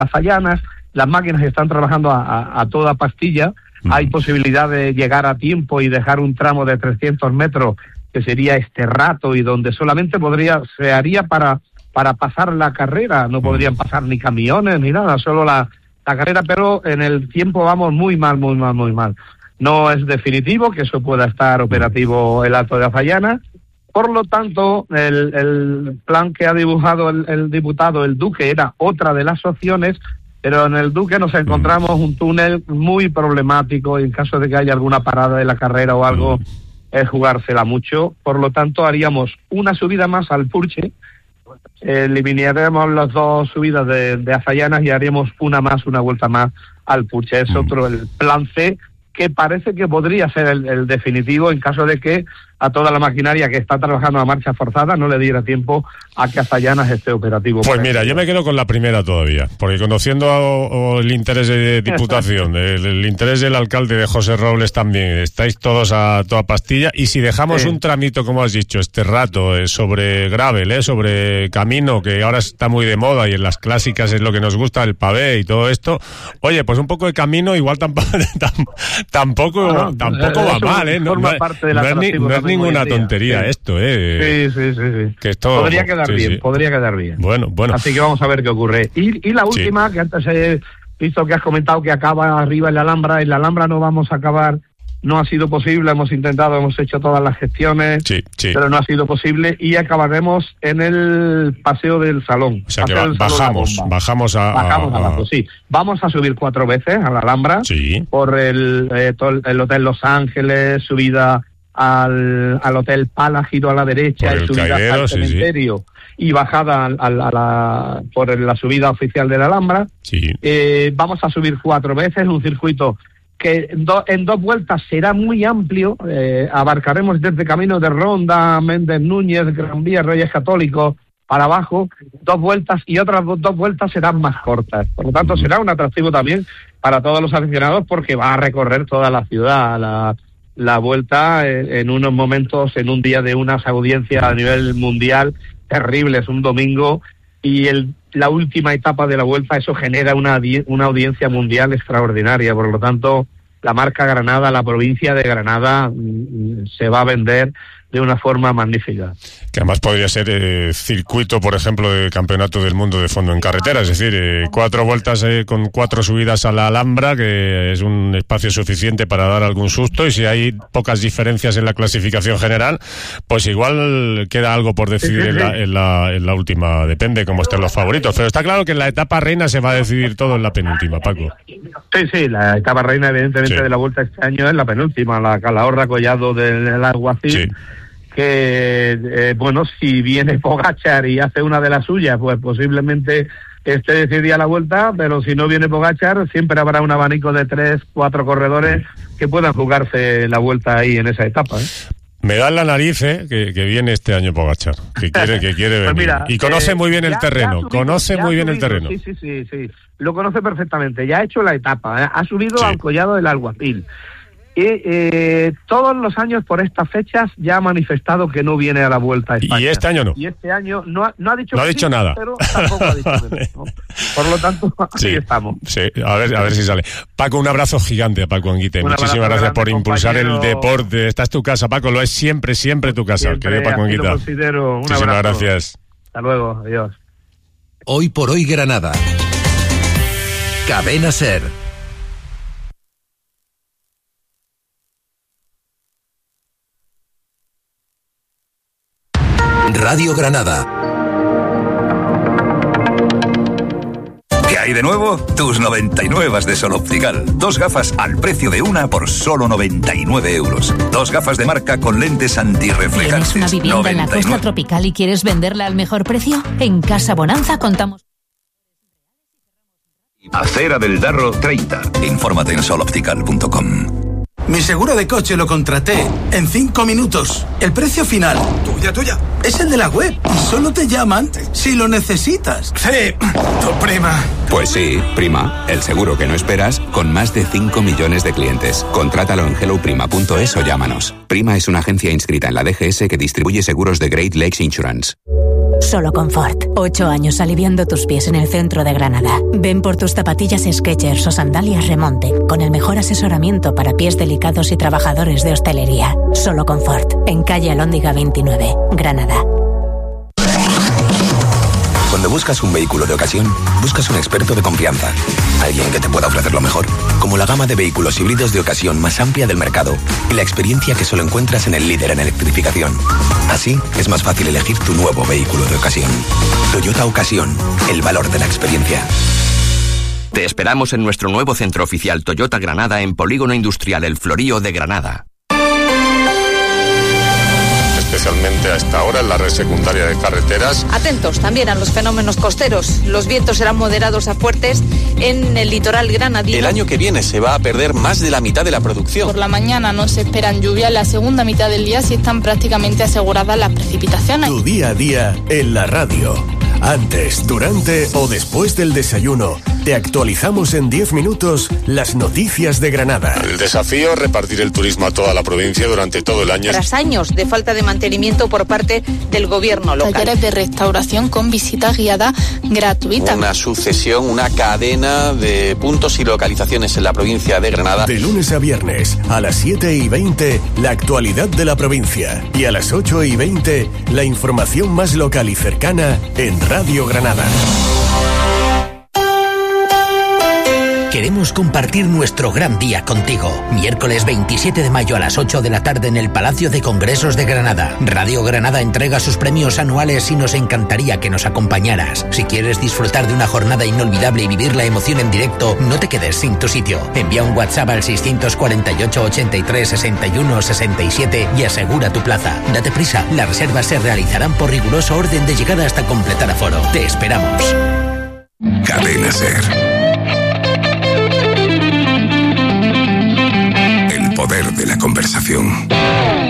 Azallanas, las máquinas están trabajando a toda pastilla, hay posibilidad de llegar a tiempo y dejar un tramo de 300 metros, que sería este rato, y donde solamente se haría para pasar la carrera, no podrían pasar ni camiones ni nada, solo la carrera, pero en el tiempo vamos muy mal. No es definitivo que eso pueda estar operativo el Alto de Azallanas. Por lo tanto, el plan que ha dibujado el diputado, el Duque, era otra de las opciones, pero en el Duque nos encontramos un túnel muy problemático, y en caso de que haya alguna parada de la carrera o algo, es jugársela mucho. Por lo tanto, haríamos una subida más al Purche, eliminaremos las dos subidas de Azallanas y haríamos una vuelta más al Purche. Es otro, el plan C, que parece que podría ser el definitivo en caso de que a toda la maquinaria que está trabajando a marcha forzada no le diera tiempo a que Azallanas esté operativo. Pues mira, yo me quedo con la primera todavía, porque conociendo el interés de Diputación, el interés del alcalde de José Robles también, estáis todos a toda pastilla, y si dejamos un tramito, como has dicho, este rato, sobre gravel, sobre camino, que ahora está muy de moda y en las clásicas es lo que nos gusta, el pavé y todo esto, oye, pues un poco de camino igual tampoco va mal, no es ninguna tontería esto, Sí. Que esto podría quedar bien. Bueno. Así que vamos a ver qué ocurre. Y la última, que antes he visto que has comentado que acaba arriba en la Alhambra no vamos a acabar, no ha sido posible, hemos hecho todas las gestiones, pero no ha sido posible, y acabaremos en el Paseo del Salón. O sea que bajamos abajo, sí. Vamos a subir 4 veces a la Alhambra, por el Hotel Los Ángeles, subida al Hotel Pala, giro a la derecha, y subida hasta el cementerio, y bajada por la subida oficial de la Alhambra. Vamos a subir 4 veces, un circuito que en 2 vueltas será muy amplio, abarcaremos desde Camino de Ronda, Méndez Núñez, Gran Vía, Reyes Católicos, para abajo, 2 vueltas, y otras 2 vueltas serán más cortas. Por lo tanto, será un atractivo también para todos los aficionados, porque va a recorrer toda la ciudad, la vuelta en unos momentos, en un día de unas audiencias a nivel mundial terribles, un domingo, y la última etapa de la vuelta, eso genera una audiencia mundial extraordinaria. Por lo tanto, la marca Granada, la provincia de Granada, se va a vender de una forma magnífica. Que además podría ser circuito, por ejemplo, de campeonato del mundo de fondo en carretera, es decir, 4 vueltas con 4 subidas a la Alhambra, que es un espacio suficiente para dar algún susto, y si hay pocas diferencias en la clasificación general, pues igual queda algo por decidir en la última, depende cómo estén los favoritos, pero está claro que en la etapa reina se va a decidir todo en la penúltima, Paco. Sí, la etapa reina evidentemente de la vuelta este año es la penúltima, la Calahorra Collado del Alguacil, que si viene Pogačar y hace una de las suyas, pues posiblemente esté decidida la vuelta, pero si no viene Pogačar, siempre habrá un abanico de 3-4 corredores que puedan jugarse la vuelta ahí en esa etapa, Me da en la nariz que viene este año Pogačar, que quiere venir. Pues mira, y conoce muy bien el terreno, Sí. Lo conoce perfectamente, ya ha hecho la etapa, ha subido al Collado del Alguacil. Y todos los años por estas fechas ya ha manifestado que no viene a la Vuelta a España. Y este año no. Y este año no ha dicho nada. Pero tampoco ha dicho menos, ¿no? Por lo tanto, así estamos. Sí, a ver si sale. Paco, un abrazo gigante a Paco Anguite. Muchísimas gracias por impulsar el deporte. Esta es tu casa, Paco, lo es siempre tu casa. Querido Paco Anguita. Lo considero. Muchísimas gracias. Hasta luego, adiós. Hoy por hoy Granada. Cadena SER. Radio Granada. ¿Qué hay de nuevo? Tus 99 de Sol Optical. 2 gafas al precio de una por solo 99 euros. 2 gafas de marca con lentes antirreflejantes. ¿Tienes una vivienda en la costa tropical y quieres venderla al mejor precio? En Casa Bonanza contamos... Acera del Darro 30. Infórmate en soloptical.com. Mi seguro de coche lo contraté en 5 minutos. El precio final, tuya, es el de la web. Y solo te llaman si lo necesitas. Sí, tu prima. Pues sí, Prima, el seguro que no esperas, con más de 5 millones de clientes. Contrátalo en helloprima.es o llámanos. Prima es una agencia inscrita en la DGS que distribuye seguros de Great Lakes Insurance. Solo Confort. 8 años aliviando tus pies en el centro de Granada. Ven por tus zapatillas Skechers o sandalias Remonte, con el mejor asesoramiento para pies delicados y trabajadores de hostelería. Solo Confort. En calle Alhóndiga 29, Granada. Cuando buscas un vehículo de ocasión, buscas un experto de confianza. Alguien que te pueda ofrecer lo mejor, como la gama de vehículos híbridos de ocasión más amplia del mercado y la experiencia que solo encuentras en el líder en electrificación. Así, es más fácil elegir tu nuevo vehículo de ocasión. Toyota Ocasión, el valor de la experiencia. Te esperamos en nuestro nuevo centro oficial Toyota Granada en Polígono Industrial El Florío de Granada. Especialmente a esta hora en la red secundaria de carreteras. Atentos también a los fenómenos costeros. Los vientos serán moderados a fuertes en el litoral granadino. El año que viene se va a perder más de la mitad de la producción. Por la mañana no se esperan lluvias, en la segunda mitad del día sí están prácticamente aseguradas las precipitaciones. Tu día a día en la radio. Antes, durante o después del desayuno, te actualizamos en 10 minutos las noticias de Granada. El desafío es repartir el turismo a toda la provincia durante todo el año. Tras años de falta de mantenimiento por parte del gobierno local. Talleres de restauración con visitas guiadas gratuitas. Una sucesión, una cadena de puntos y localizaciones en la provincia de Granada. De lunes a viernes, a las 7:20, la actualidad de la provincia. Y a las 8:20, la información más local y cercana en Radio Granada. Queremos compartir nuestro gran día contigo. Miércoles 27 de mayo a las 8 de la tarde en el Palacio de Congresos de Granada. Radio Granada entrega sus premios anuales y nos encantaría que nos acompañaras. Si quieres disfrutar de una jornada inolvidable y vivir la emoción en directo, no te quedes sin tu sitio. Envía un WhatsApp al 648 83 61 67 y asegura tu plaza. Date prisa, las reservas se realizarán por riguroso orden de llegada hasta completar aforo. Te esperamos. Cadena SER. El poder de la conversación.